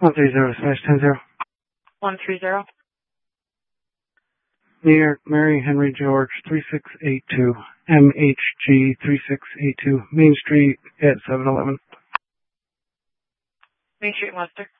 130/10. 130. New York, Mary Henry George 3682, MHG 3682, Main Street at 711. Main Street, Webster.